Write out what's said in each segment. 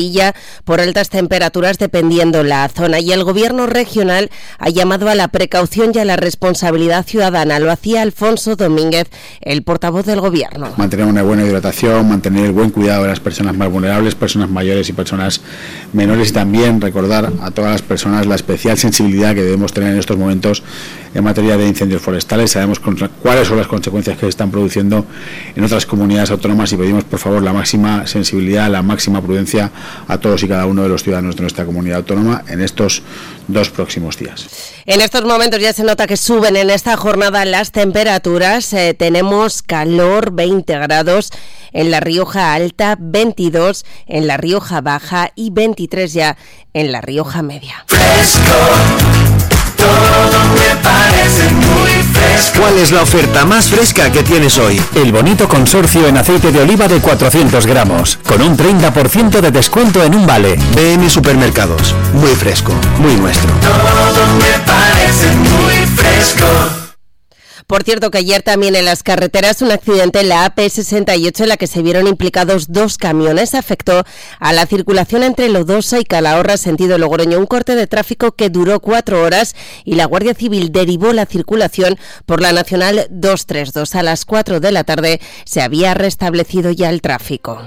por altas temperaturas dependiendo la zona, y el gobierno regional ha llamado a la precaución y a la responsabilidad ciudadana. Lo hacía Alfonso Domínguez, el portavoz del gobierno. Mantener una buena hidratación, mantener el buen cuidado de las personas más vulnerables, personas mayores y personas menores, y también recordar a todas las personas la especial sensibilidad que debemos tener en estos momentos en materia de incendios forestales. Sabemos cuáles son las consecuencias que se están produciendo en otras comunidades autónomas y pedimos por favor la máxima sensibilidad, la máxima prudencia a todos y cada uno de los ciudadanos de nuestra comunidad autónoma en estos 2 próximos días. En estos momentos ya se nota que suben en esta jornada las temperaturas. Tenemos calor, 20 grados en La Rioja Alta, 22 en La Rioja Baja y 23 ya en La Rioja Media. Fresco, todo me parece muy fresco. ¿Cuál es la oferta más fresca que tienes hoy? El bonito consorcio en aceite de oliva de 400 gramos, con un 30% de descuento en un vale. BM Supermercados, muy fresco, muy nuestro. Todo me parece muy fresco. Por cierto, que ayer también en las carreteras un accidente en la AP68 en la que se vieron implicados 2 camiones afectó a la circulación entre Lodosa y Calahorra, sentido Logroño. Un corte de tráfico que duró 4 horas y la Guardia Civil derivó la circulación por la Nacional 232. A las 4 de la tarde se había restablecido ya el tráfico.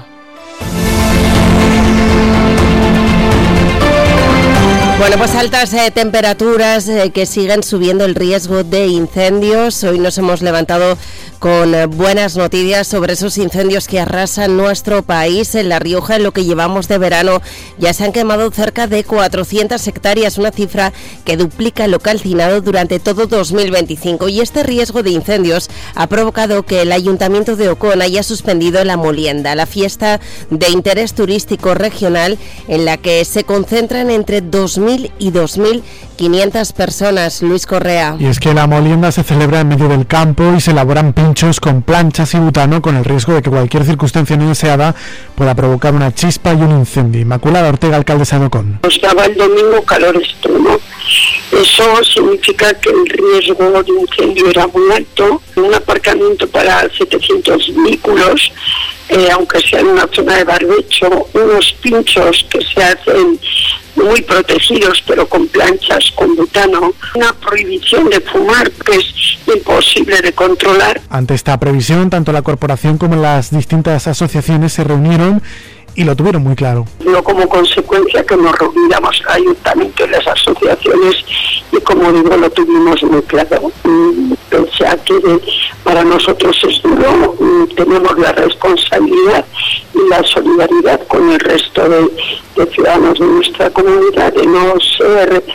Bueno, pues altas temperaturas que siguen subiendo el riesgo de incendios. Hoy nos hemos levantado con buenas noticias sobre esos incendios que arrasan nuestro país. En La Rioja, en lo que llevamos de verano, ya se han quemado cerca de 400 hectáreas, una cifra que duplica lo calcinado durante todo 2025. Y este riesgo de incendios ha provocado que el Ayuntamiento de Ocón haya suspendido la Molienda, la fiesta de interés turístico regional en la que se concentran entre 2.000 y 2.500 personas. Luis Correa. Y es que la molienda se celebra en medio del campo y se elaboran pinchos con planchas y butano, con el riesgo de que cualquier circunstancia no deseada pueda provocar una chispa y un incendio. Inmaculada Ortega, alcaldesa de Ocón. Nos daba el domingo calor extremo. Eso significa que el riesgo de incendio era muy alto. Un aparcamiento para 700 vehículos, aunque sea en una zona de barbecho, unos pinchos que se hacen muy protegidos, pero con planchas, con butano, una prohibición de fumar que es imposible de controlar. Ante esta previsión, tanto la corporación como las distintas asociaciones se reunieron y lo tuvieron muy claro. No como consecuencia que nos reuniéramos el ayuntamiento y las asociaciones, y como digo, lo tuvimos muy claro. Pese a que para nosotros es duro, tenemos la responsabilidad y la solidaridad con el resto de ciudadanos de nuestra comunidad de no ser,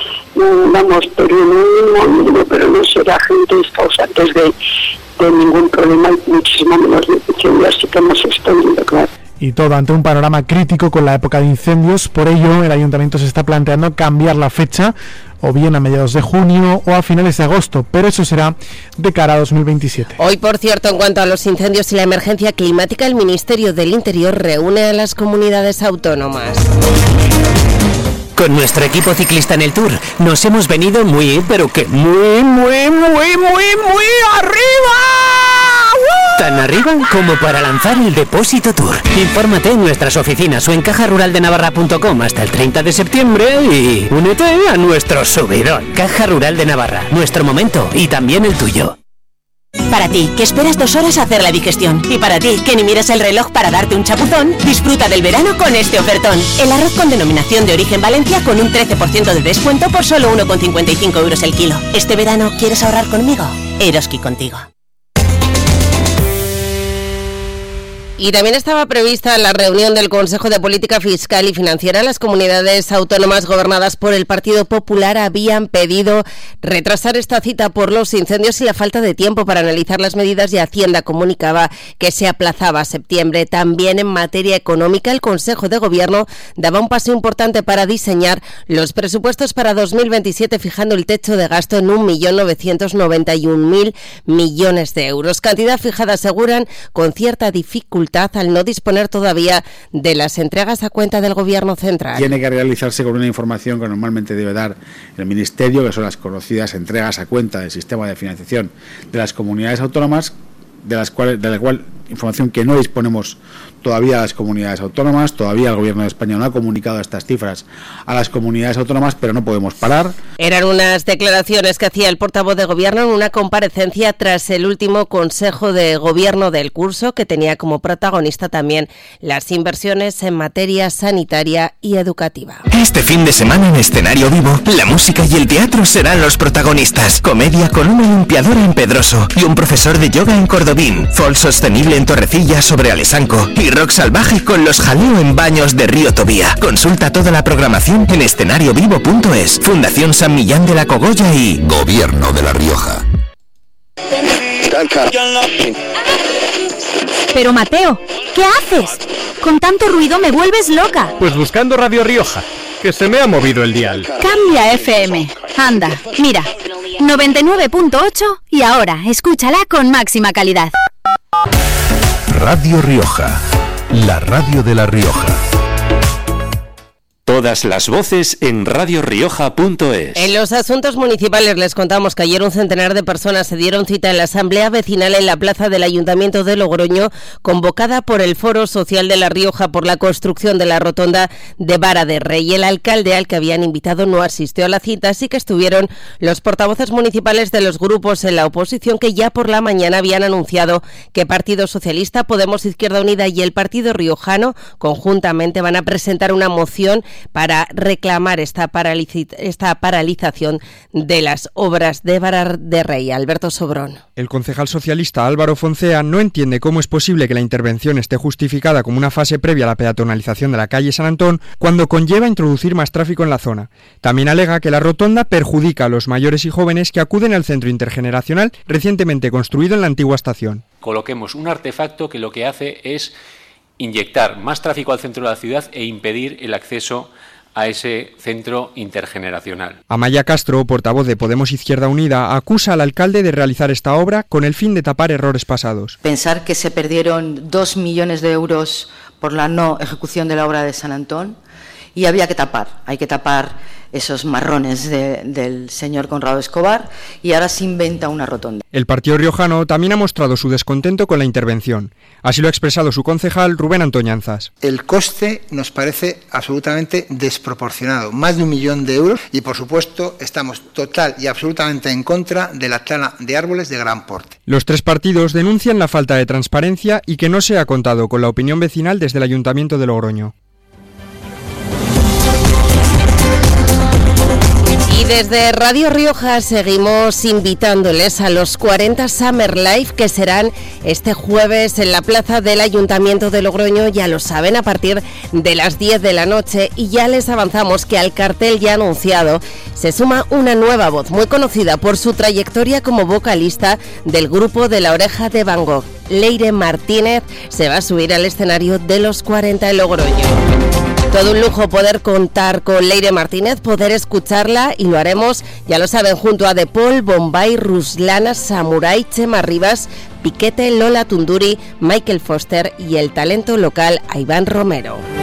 pero no ser agentes causantes de ningún problema y muchísimo menos de incendio, así que hemos extendido, claro. Y todo ante un panorama crítico con la época de incendios. Por ello, el ayuntamiento se está planteando cambiar la fecha, o bien a mediados de junio o a finales de agosto, pero eso será de cara a 2027. Hoy, por cierto, en cuanto a los incendios y la emergencia climática, el Ministerio del Interior reúne a las comunidades autónomas. Con nuestro equipo ciclista en el Tour nos hemos venido muy arriba. Tan arriba como para lanzar el Depósito Tour. Infórmate en nuestras oficinas o en cajaruraldenavarra.com hasta el 30 de septiembre y únete a nuestro subidón. Caja Rural de Navarra, nuestro momento y también el tuyo. Para ti, que esperas 2 horas a hacer la digestión. Y para ti, que ni miras el reloj para darte un chapuzón, disfruta del verano con este ofertón. El arroz con denominación de origen Valencia con un 13% de descuento por solo 1,55 euros el kilo. ¿Este verano quieres ahorrar conmigo? Eroski contigo. Y también estaba prevista la reunión del Consejo de Política Fiscal y Financiera. Las comunidades autónomas gobernadas por el Partido Popular habían pedido retrasar esta cita por los incendios y la falta de tiempo para analizar las medidas, y Hacienda comunicaba que se aplazaba a septiembre. También en materia económica, el Consejo de Gobierno daba un paso importante para diseñar los presupuestos para 2027, fijando el techo de gasto en 1.991.000 millones de euros. Cantidad fijada, aseguran, con cierta dificultad al no disponer todavía de las entregas a cuenta del Gobierno central. Tiene que realizarse con una información que normalmente debe dar el Ministerio, que son las conocidas entregas a cuenta del sistema de financiación de las comunidades autónomas, de la cual información que no disponemos todavía a las comunidades autónomas, todavía el Gobierno de España no ha comunicado estas cifras a las comunidades autónomas, pero no podemos parar. Eran unas declaraciones que hacía el portavoz de Gobierno en una comparecencia tras el último Consejo de Gobierno del curso, que tenía como protagonista también las inversiones en materia sanitaria y educativa. Este fin de semana en Escenario Vivo, la música y el teatro serán los protagonistas. Comedia con una limpiadora en Pedroso y un profesor de yoga en Cordobín. Folk sostenible en Torrecilla sobre Alesanco. Y rock salvaje con los Jaleo en Baños de Río Tobía. Consulta toda la programación en escenariovivo.es. Fundación San Millán de la Cogolla y Gobierno de La Rioja. Pero Mateo, ¿qué haces? Con tanto ruido me vuelves loca. Pues buscando Radio Rioja, que se me ha movido el dial. Cambia FM. Anda, mira, 99.8 y ahora escúchala con máxima calidad. Radio Rioja, la radio de La Rioja. Todas las voces en radiorioja.es. En los asuntos municipales les contamos que ayer un centenar de personas se dieron cita en la asamblea vecinal en la plaza del Ayuntamiento de Logroño, convocada por el Foro Social de La Rioja por la construcción de la rotonda de Vara de Rey. El alcalde al que habían invitado no asistió a la cita, así que estuvieron los portavoces municipales de los grupos en la oposición, que ya por la mañana habían anunciado que Partido Socialista, Podemos, Izquierda Unida y el Partido Riojano conjuntamente van a presentar una moción para reclamar esta paralización de las obras de Vara de Rey. Alberto Sobrón. El concejal socialista Álvaro Foncea no entiende cómo es posible que la intervención esté justificada como una fase previa a la peatonalización de la calle San Antón cuando conlleva introducir más tráfico en la zona. También alega que la rotonda perjudica a los mayores y jóvenes que acuden al centro intergeneracional recientemente construido en la antigua estación. Coloquemos un artefacto que lo que hace es inyectar más tráfico al centro de la ciudad e impedir el acceso a ese centro intergeneracional. Amaya Castro, portavoz de Podemos Izquierda Unida, acusa al alcalde de realizar esta obra con el fin de tapar errores pasados. Pensar que se perdieron 2 millones de euros por la no ejecución de la obra de San Antón y hay que tapar esos marrones del señor Conrado Escobar y ahora se inventa una rotonda. El partido riojano también ha mostrado su descontento con la intervención. Así lo ha expresado su concejal Rubén Antoñanzas. El coste nos parece absolutamente desproporcionado, más de 1 millón de euros, y por supuesto estamos total y absolutamente en contra de la tala de árboles de gran porte. Los tres partidos denuncian la falta de transparencia y que no se ha contado con la opinión vecinal desde el Ayuntamiento de Logroño. Y desde Radio Rioja seguimos invitándoles a los 40 Summer Life, que serán este jueves en la plaza del Ayuntamiento de Logroño, ya lo saben, a partir de las 10 de la noche. Y ya les avanzamos que al cartel ya anunciado se suma una nueva voz muy conocida por su trayectoria como vocalista del grupo de La Oreja de Van Gogh. Leire Martínez se va a subir al escenario de los 40 en Logroño. Todo un lujo poder contar con Leire Martínez, poder escucharla, y lo haremos, ya lo saben, junto a De Paul, Bombay, Ruslana, Samurai, Chema Rivas, Piquete, Lola Tunduri, Michael Foster y el talento local Iván Romero.